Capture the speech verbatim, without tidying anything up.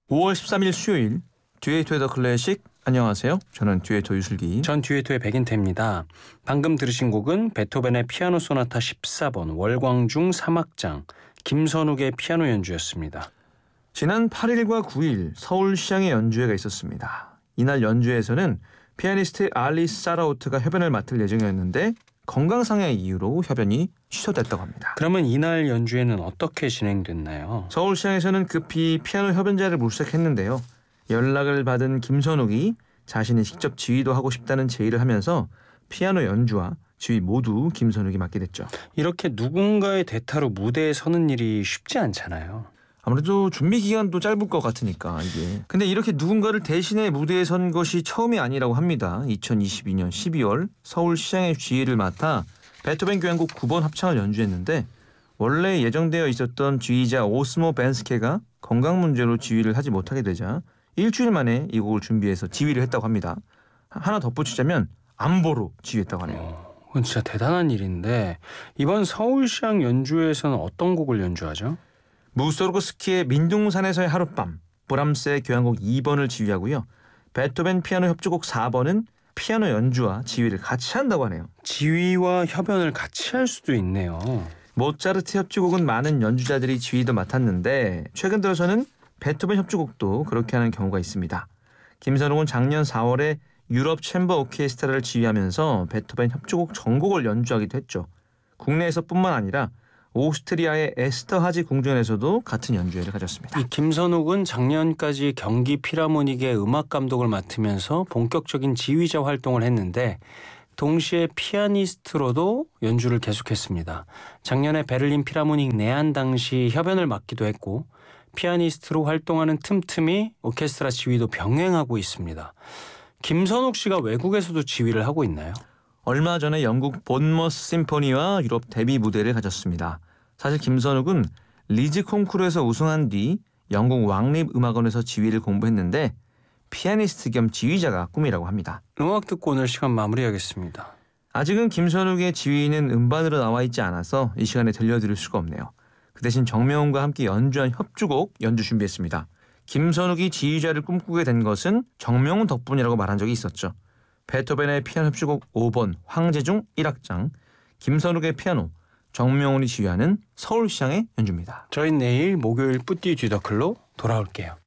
오월 십삼일 수요일 듀에이토의 더 클래식. 안녕하세요. 저는 듀에이토 유슬기. 전 듀에이토의 백인태입니다. 방금 들으신 곡은 베토벤의 피아노 소나타 십사 번 월광중 삼 악장 김선욱의 피아노 연주였습니다. 지난 팔일과 구일 서울시향의 연주회가 있었습니다. 이날 연주회에서는 피아니스트 알리스 사라우트가 협연을 맡을 예정이었는데 건강상의 이유로 협연이 취소됐다고 합니다. 그러면 이날 연주회는 어떻게 진행됐나요? 서울시향에서는 급히 피아노 협연자를 물색했는데요. 연락을 받은 김선욱이 자신이 직접 지휘도 하고 싶다는 제의를 하면서 피아노 연주와 지휘 모두 김선욱이 맡게 됐죠. 이렇게 누군가의 대타로 무대에 서는 일이 쉽지 않잖아요. 아무래도 준비 기간도 짧을 것 같으니까 이게. 근데 이렇게 누군가를 대신해 무대에 선 것이 처음이 아니라고 합니다. 이천이십이년 십이월 서울시향의 지휘를 맡아 베토벤 교향곡 구 번 합창을 연주했는데 원래 예정되어 있었던 지휘자 오스모 벤스케가 건강 문제로 지휘를 하지 못하게 되자 일주일 만에 이 곡을 준비해서 지휘를 했다고 합니다. 하나 덧붙이자면 안보로 지휘했다고 하네요. 어, 그건 진짜 대단한 일인데 이번 서울시향 연주회에서는 어떤 곡을 연주하죠? 무소르그스키의 민둥산에서의 하룻밤, 브람스의 교향곡 이 번을 지휘하고요. 베토벤 피아노 협주곡 사 번은 피아노 연주와 지휘를 같이 한다고 하네요. 지휘와 협연을 같이 할 수도 있네요. 모차르트 협주곡은 많은 연주자들이 지휘도 맡았는데 최근 들어서는 베토벤 협주곡도 그렇게 하는 경우가 있습니다. 김선욱은 작년 사월에 유럽 챔버 오케스트라를 지휘하면서 베토벤 협주곡 전곡을 연주하기도 했죠. 국내에서뿐만 아니라 오스트리아의 에스터하지 궁전에서도 같은 연주회를 가졌습니다. 이 김선욱은 작년까지 경기 필하모닉의 음악 감독을 맡으면서 본격적인 지휘자 활동을 했는데 동시에 피아니스트로도 연주를 계속했습니다. 작년에 베를린 필하모닉 내한 당시 협연을 맡기도 했고 피아니스트로 활동하는 틈틈이 오케스트라 지휘도 병행하고 있습니다. 김선욱 씨가 외국에서도 지휘를 하고 있나요? 얼마 전에 영국 본머스 심포니와 유럽 데뷔 무대를 가졌습니다. 사실 김선욱은 리즈 콩쿠르에서 우승한 뒤 영국 왕립 음악원에서 지휘를 공부했는데 피아니스트 겸 지휘자가 꿈이라고 합니다. 음악 듣고 오늘 시간 마무리하겠습니다. 아직은 김선욱의 지휘는 음반으로 나와 있지 않아서 이 시간에 들려드릴 수가 없네요. 그 대신 정명훈과 함께 연주한 협주곡 연주 준비했습니다. 김선욱이 지휘자를 꿈꾸게 된 것은 정명훈 덕분이라고 말한 적이 있었죠. 베토벤의 피아노 협주곡 오 번 황제중 일 악장, 김선욱의 피아노, 정명훈이 지휘하는 서울시향의 연주입니다. 저희 내일 목요일 뿌띠 뒤더클로 돌아올게요.